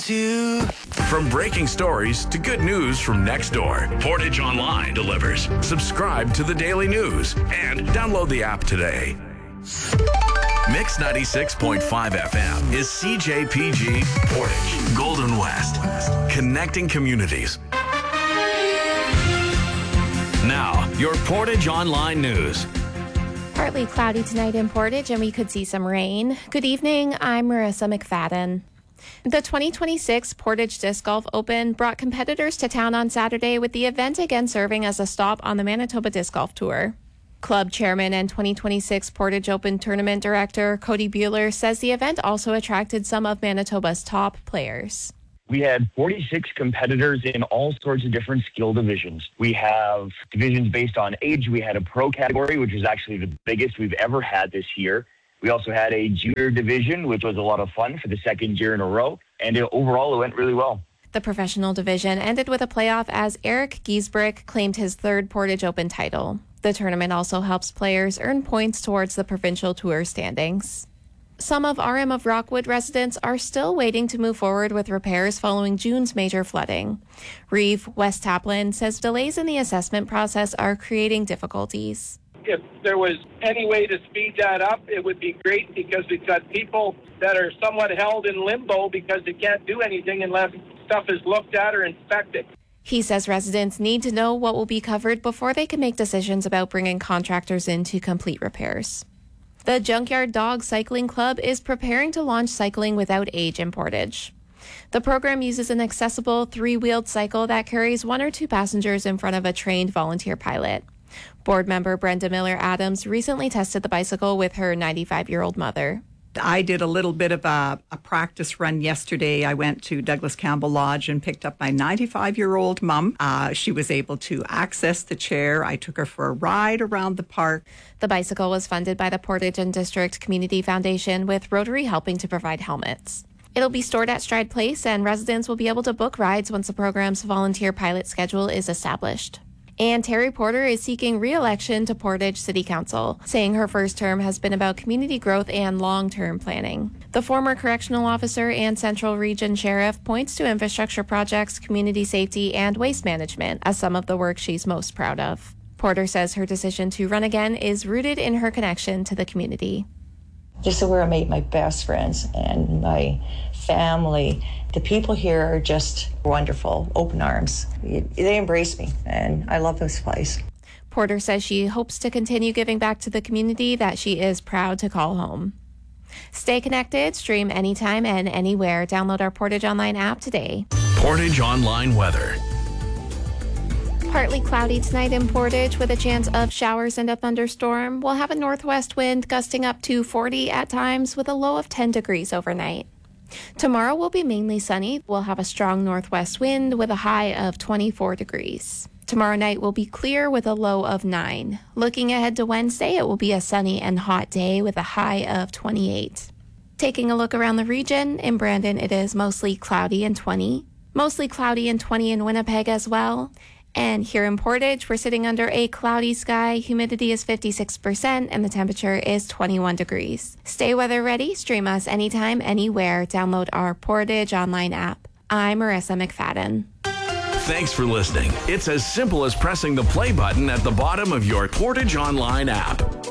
to. From breaking stories to good news from next door, Portage Online delivers. Subscribe to the daily news and download the app today. Mix 96.5 FM is CJPG Portage, Golden West, connecting communities. Now, your Portage Online news. Partly cloudy tonight in Portage, and we could see some rain. Good evening, I'm Marissa McFadden. The 2026 Portage Disc Golf Open brought competitors to town on Saturday, with the event again serving as a stop on the Manitoba Disc Golf Tour. Club chairman and 2026 Portage Open Tournament director Cody Buehler says the event also attracted some of Manitoba's top players. We had 46 competitors in all sorts of different skill divisions. We have divisions based on age. We had a pro category, which was actually the biggest we've ever had this year. We also had a junior division, which was a lot of fun for the second year in a row. And overall, it went really well. The professional division ended with a playoff as Eric Giesbrick claimed his third Portage Open title. The tournament also helps players earn points towards the provincial tour standings. Some of RM of Rockwood residents are still waiting to move forward with repairs following June's major flooding. Reeve West Taplin says delays in the assessment process are creating difficulties. If there was any way to speed that up, it would be great, because we've got people that are somewhat held in limbo because they can't do anything unless stuff is looked at or inspected. He says residents need to know what will be covered before they can make decisions about bringing contractors in to complete repairs. The Junkyard Dog Cycling Club is preparing to launch cycling without age in Portage. The program uses an accessible three-wheeled cycle that carries one or two passengers in front of a trained volunteer pilot. Board member Brenda Miller-Adams recently tested the bicycle with her 95-year-old mother. I did a little bit of a practice run yesterday. I went to Douglas Campbell Lodge and picked up my 95-year-old mom. She was able to access the chair. I took her for a ride around the park. The bicycle was funded by the Portage and District Community Foundation, with Rotary helping to provide helmets. It'll be stored at Stride Place, and residents will be able to book rides once the program's volunteer pilot schedule is established. And Terry Porter is seeking re-election to Portage City Council, saying her first term has been about community growth and long-term planning. The former correctional officer and Central Region Sheriff points to infrastructure projects, community safety, and waste management as some of the work she's most proud of. Porter says her decision to run again is rooted in her connection to the community. This is where I made my best friends and my family. The people here are just wonderful, open arms. They embrace me, and I love this place. Porter says she hopes to continue giving back to the community that she is proud to call home. Stay connected, stream anytime and anywhere. Download our Portage Online app today. Portage Online weather. Partly cloudy tonight in Portage with a chance of showers and a thunderstorm. We'll have a northwest wind gusting up to 40 at times with a low of 10 degrees overnight. Tomorrow will be mainly sunny. We'll have a strong northwest wind with a high of 24 degrees. Tomorrow night will be clear with a low of 9. Looking ahead to Wednesday, it will be a sunny and hot day with a high of 28. Taking a look around the region, in Brandon it is mostly cloudy and 20. Mostly cloudy and 20 in Winnipeg as well. And here in Portage, we're sitting under a cloudy sky, humidity is 56%, and the temperature is 21 degrees. Stay weather ready, stream us anytime, anywhere. Download our Portage Online app. I'm Marissa McFadden. Thanks for listening. It's as simple as pressing the play button at the bottom of your Portage Online app.